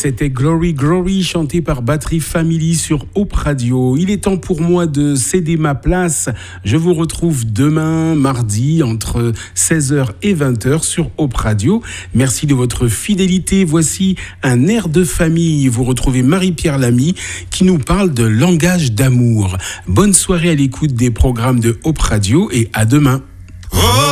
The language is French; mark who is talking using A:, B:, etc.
A: C'était Glory Glory chanté par Battery Family sur Hope Radio. Il est temps pour moi de céder ma place. Je vous retrouve demain, mardi, entre 16h et 20h sur Hope Radio. Merci de votre fidélité. Voici un air de famille. Vous retrouvez Marie-Pierre Lamy qui nous parle de langage d'amour. Bonne soirée à l'écoute des programmes de Hope Radio et à demain.